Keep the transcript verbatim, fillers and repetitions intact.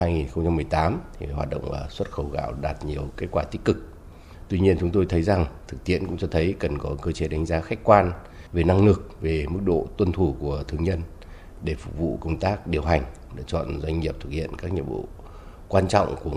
hai nghìn không trăm mười tám thì hoạt động xuất khẩu gạo đạt nhiều kết quả tích cực. Tuy nhiên chúng tôi thấy rằng thực tiễn cũng cho thấy cần có cơ chế đánh giá khách quan về năng lực, về mức độ tuân thủ của thương nhân để phục vụ công tác điều hành, lựa chọn doanh nghiệp thực hiện các nhiệm vụ quan trọng của